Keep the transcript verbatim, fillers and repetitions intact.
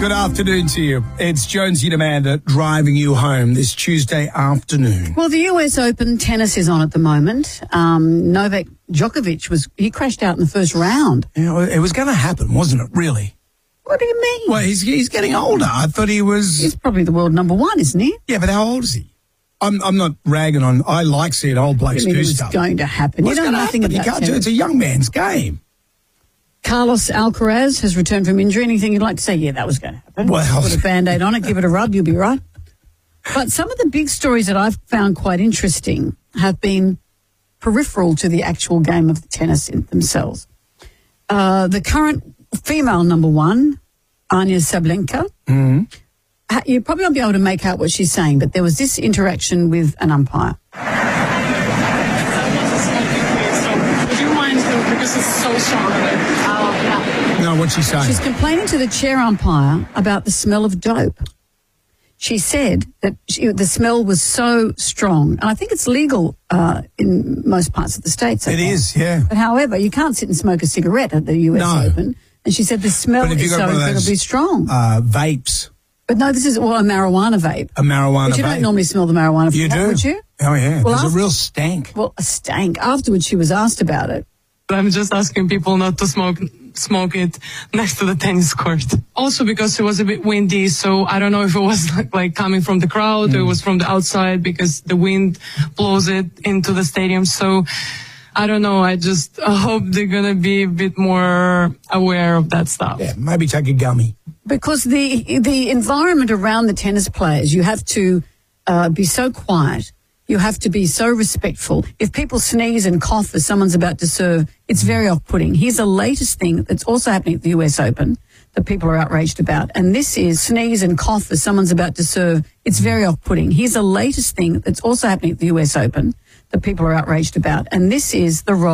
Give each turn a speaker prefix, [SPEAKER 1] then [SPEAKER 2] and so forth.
[SPEAKER 1] Good afternoon to you. It's Jonesy and Amanda driving you home this Tuesday afternoon.
[SPEAKER 2] Well, the U S Open tennis is on at the moment. Um, Novak Djokovic, was he crashed out in the first round.
[SPEAKER 1] You know, it was going to happen, wasn't it, really?
[SPEAKER 2] What do you mean?
[SPEAKER 1] Well, he's, he's getting older. I thought he was...
[SPEAKER 2] He's probably the world number one, isn't he?
[SPEAKER 1] Yeah, but how old is he? I'm I'm not ragging on... I like seeing old blokes
[SPEAKER 2] I mean,
[SPEAKER 1] do
[SPEAKER 2] it was
[SPEAKER 1] stuff.
[SPEAKER 2] going to happen.
[SPEAKER 1] What's
[SPEAKER 2] you know
[SPEAKER 1] going to
[SPEAKER 2] nothing
[SPEAKER 1] happen? You
[SPEAKER 2] about
[SPEAKER 1] can't do it.
[SPEAKER 2] tennis.
[SPEAKER 1] It's a young man's game.
[SPEAKER 2] Carlos Alcaraz has returned from injury. Anything you'd like to say? Yeah, that was going to happen.
[SPEAKER 1] Well...
[SPEAKER 2] Put a Band-Aid on it, give it a rub, you'll be right. But some of the big stories that I've found quite interesting have been peripheral to the actual game of the tennis in themselves. Uh, the current female number one, Anya Sablenka,
[SPEAKER 1] Mm-hmm.
[SPEAKER 2] ha- you probably won't be able to make out what she's saying, but there was this interaction with an umpire.
[SPEAKER 3] Would you mind, because it's so strong?
[SPEAKER 1] No, what's she saying?
[SPEAKER 2] She's complaining to the chair umpire about the smell of dope. She said that she, the smell was so strong, and I think it's legal uh, in most parts of the States.
[SPEAKER 1] It
[SPEAKER 2] okay?
[SPEAKER 1] is, yeah.
[SPEAKER 2] But however, you can't sit and smoke a cigarette at the U S
[SPEAKER 1] No.
[SPEAKER 2] Open. And she said the smell
[SPEAKER 1] But if you
[SPEAKER 2] is
[SPEAKER 1] got
[SPEAKER 2] so
[SPEAKER 1] one of those,
[SPEAKER 2] incredibly strong.
[SPEAKER 1] Uh, vapes,
[SPEAKER 2] But no, this is well, a marijuana vape.
[SPEAKER 1] a marijuana
[SPEAKER 2] But you
[SPEAKER 1] vape.
[SPEAKER 2] don't normally smell the marijuana from
[SPEAKER 1] You
[SPEAKER 2] that,
[SPEAKER 1] do?
[SPEAKER 2] would you?
[SPEAKER 1] Oh, yeah.
[SPEAKER 2] Well,
[SPEAKER 1] There's
[SPEAKER 2] after-
[SPEAKER 1] a real stank.
[SPEAKER 2] Well, a stank. Afterwards, she was asked about it.
[SPEAKER 3] I'm just asking people not to smoke smoke it next to the tennis court. Also because it was a bit windy, so I don't know if it was like, like coming from the crowd
[SPEAKER 1] Mm.
[SPEAKER 3] or it was from the outside because the wind blows it into the stadium. So I don't know. I just uh, hope they're going to be a bit more aware of that stuff.
[SPEAKER 1] Yeah, maybe take a gummy.
[SPEAKER 2] Because the the environment around the tennis players, you have to uh, be so quiet. You have to be so respectful. If people sneeze and cough as someone's about to serve, it's very off-putting. Here's the latest thing that's also happening at the U S Open that people are outraged about. And this is sneeze and cough as someone's about to serve. It's very off-putting. Here's the latest thing that's also happening at the U S Open that people are outraged about. And this is the role